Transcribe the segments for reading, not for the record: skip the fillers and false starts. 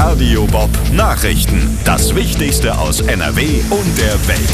Radio Bob Nachrichten. Das Wichtigste aus NRW und der Welt.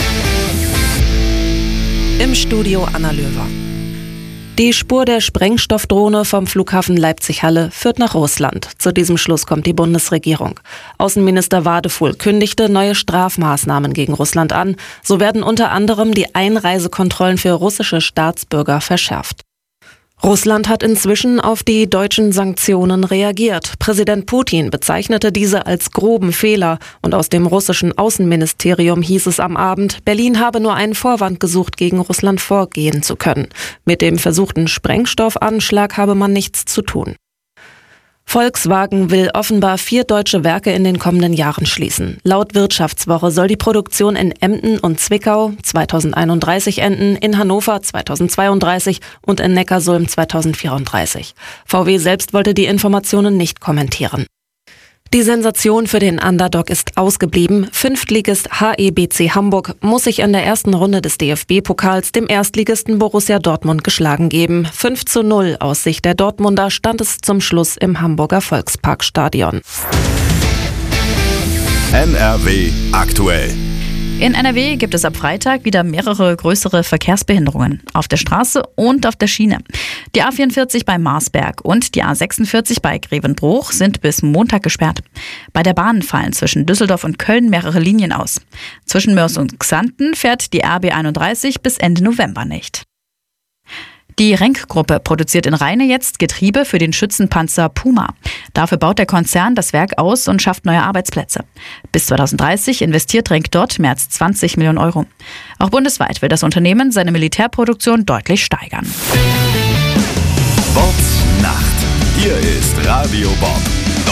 Im Studio Anna Löwer. Die Spur der Sprengstoffdrohne vom Flughafen Leipzig-Halle führt nach Russland. Zu diesem Schluss kommt die Bundesregierung. Außenminister Wadefuhl kündigte neue Strafmaßnahmen gegen Russland an. So werden unter anderem die Einreisekontrollen für russische Staatsbürger verschärft. Russland hat inzwischen auf die deutschen Sanktionen reagiert. Präsident Putin bezeichnete diese als groben Fehler und aus dem russischen Außenministerium hieß es am Abend, Berlin habe nur einen Vorwand gesucht, gegen Russland vorgehen zu können. Mit dem versuchten Sprengstoffanschlag habe man nichts zu tun. Volkswagen will offenbar 4 deutsche Werke in den kommenden Jahren schließen. Laut Wirtschaftswoche soll die Produktion in Emden und Zwickau 2031 enden, in Hannover 2032 und in Neckarsulm 2034. VW selbst wollte die Informationen nicht kommentieren. Die Sensation für den Underdog ist ausgeblieben. Fünftligist HEBC Hamburg muss sich in der ersten Runde des DFB-Pokals dem Erstligisten Borussia Dortmund geschlagen geben. 5:0 aus Sicht der Dortmunder stand es zum Schluss im Hamburger Volksparkstadion. NRW aktuell. In NRW gibt es ab Freitag wieder mehrere größere Verkehrsbehinderungen. Auf der Straße und auf der Schiene. Die A44 bei Marsberg und die A46 bei Grevenbruch sind bis Montag gesperrt. Bei der Bahn fallen zwischen Düsseldorf und Köln mehrere Linien aus. Zwischen Mörs und Xanten fährt die RB 31 bis Ende November nicht. Die Renk-Gruppe produziert in Rheine jetzt Getriebe für den Schützenpanzer Puma. Dafür baut der Konzern das Werk aus und schafft neue Arbeitsplätze. Bis 2030 investiert Renk dort mehr als 20 Millionen Euro. Auch bundesweit will das Unternehmen seine Militärproduktion deutlich steigern. Bobs Nacht. Hier ist Radio Bob.